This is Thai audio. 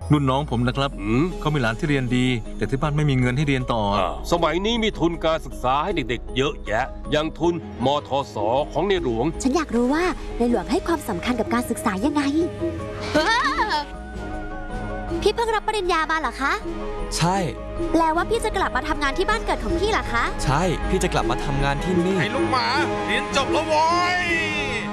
รุ่นน้องผมนะครับเขามีหลานที่เรียนดี แต่ที่บ้านไม่มีเงินให้เรียนต่อสมัยนี้มีทุนการศึกษาให้เด็กๆเยอะแยะอย่างทุนมทสของในหลวงฉันอยากรู้ว่าในหลวงให้ความสำคัญกับการศึกษายังไง พี่เพิ่งรับปริญญามาเหรอคะใช่แปลว่าพี่จะกลับมาทำงานที่บ้านเกิดของพี่เหรอคะใช่ พี่จะกลับมาทำงานที่นี่ไอ้ลูกหมาเรียนจบแล้วโว้ย